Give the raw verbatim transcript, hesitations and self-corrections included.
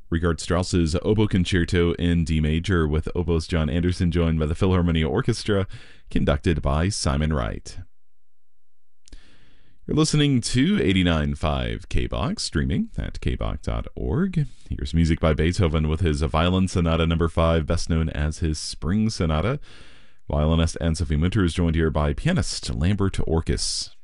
Richard Strauss's Oboe Concerto in D major with oboist John Anderson joined by the Philharmonia Orchestra, conducted by Simon Wright. You're listening to eighty-nine point five K B O X, streaming at k b o x dot org. Here's music by Beethoven with his Violin Sonata number five, best known as his Spring Sonata. Violinist Anne-Sophie Munther is joined here by pianist Lambert Orkis.